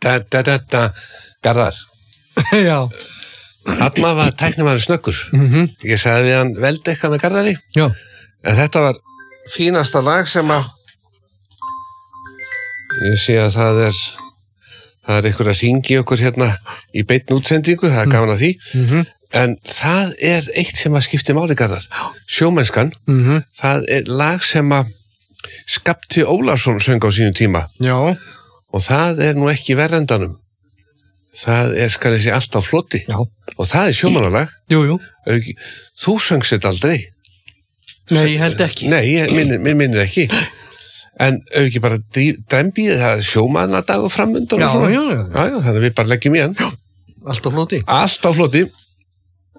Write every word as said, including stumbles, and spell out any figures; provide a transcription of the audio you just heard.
da, da, da, da, Garðar. Já. Þarna var tæknimaður snöggur. Mhm. Ég sagði við hann veldi eitthvað með Garðari. Já. En þetta var fínasta lag sem að ég sé að það er það er einhver að hringi okkur hérna í beinni útsendingu, það er gaman að því. Mhm. En það er eitt sem að skipti máli, Garðar. Sjómennskan. Mhm. Það er lag sem að Skapti Ólafsson söng á sínum tíma. Já. Og það er nú ekki verrendanum. Það er, skal ég sé, allt á floti. Já. Og það er sjómannalag. Jú, jú. Auki, þú söngst þetta aldrei. Nei, ég held ekki. Nei, ég minnir, mér minnir ekki. En auki bara drembið, það er sjómannadagur framundan. Já, já, já, já. Já, já, þannig að við bara leggjum í hann. Allt á floti. Allt á floti.